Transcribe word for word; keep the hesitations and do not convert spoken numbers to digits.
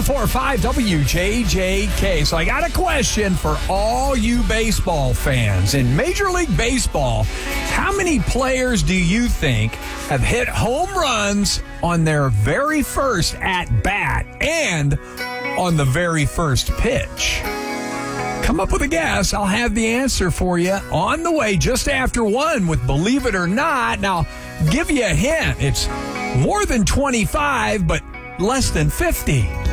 four five W J J K. So I got a question for all you baseball fans. In Major League Baseball, how many players do you think have hit home runs on their very first at-bat and on the very first pitch? Come up with a guess. I'll have the answer for you on the way just after one with Believe It or Not. Now, give you a hint. It's more than twenty-five, but less than fifty.